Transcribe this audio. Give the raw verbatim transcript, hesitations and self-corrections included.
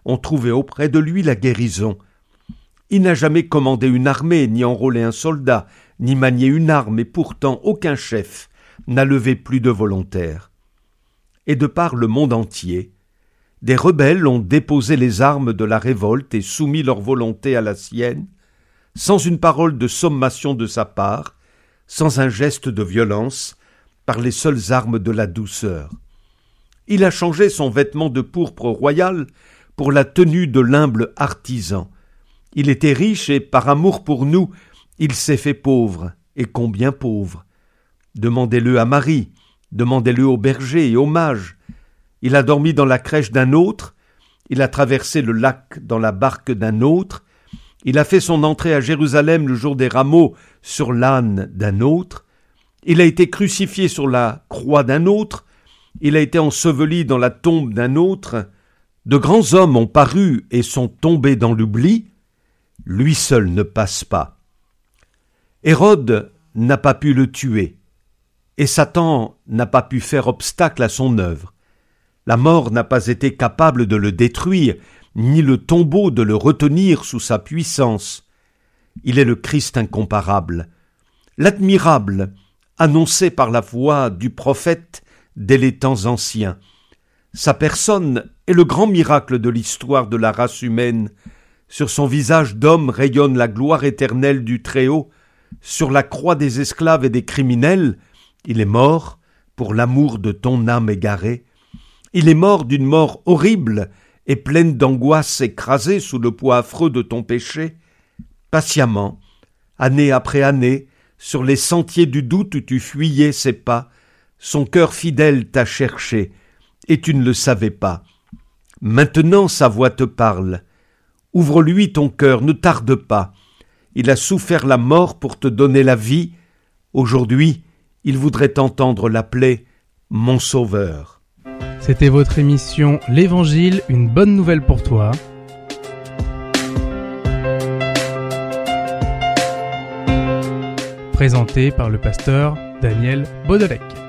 ont trouvé auprès de lui la guérison. Il n'a jamais commandé une armée, ni enrôlé un soldat, ni manié une arme, et pourtant aucun chef n'a levé plus de volontaires. Et de par le monde entier, des rebelles ont déposé les armes de la révolte et soumis leur volonté à la sienne, sans une parole de sommation de sa part, sans un geste de violence, par les seules armes de la douceur. Il a changé son vêtement de pourpre royal pour la tenue de l'humble artisan. Il était riche et, par amour pour nous, il s'est fait pauvre, et combien pauvre. Demandez-le à Marie, demandez-le aux bergers et aux mages. Il a dormi dans la crèche d'un autre, il a traversé le lac dans la barque d'un autre, il a fait son entrée à Jérusalem le jour des rameaux sur l'âne d'un autre, il a été crucifié sur la croix d'un autre, il a été enseveli dans la tombe d'un autre. De grands hommes ont paru et sont tombés dans l'oubli, lui seul ne passe pas. Hérode n'a pas pu le tuer, et Satan n'a pas pu faire obstacle à son œuvre. La mort n'a pas été capable de le détruire, ni le tombeau de le retenir sous sa puissance. Il est le Christ incomparable, l'admirable, annoncé par la voix du prophète dès les temps anciens. Sa personne est le grand miracle de l'histoire de la race humaine. Sur son visage d'homme rayonne la gloire éternelle du Très-Haut. Sur la croix des esclaves et des criminels, il est mort pour l'amour de ton âme égarée. Il est mort d'une mort horrible et pleine d'angoisse, écrasé sous le poids affreux de ton péché. Patiemment, année après année, sur les sentiers du doute où tu fuyais ses pas, son cœur fidèle t'a cherché, et tu ne le savais pas. Maintenant sa voix te parle. Ouvre-lui ton cœur, ne tarde pas. Il a souffert la mort pour te donner la vie. Aujourd'hui, il voudrait t'entendre l'appeler « Mon Sauveur ». C'était votre émission L'Évangile, une bonne nouvelle pour toi. Présentée par le pasteur Daniel Baudelec.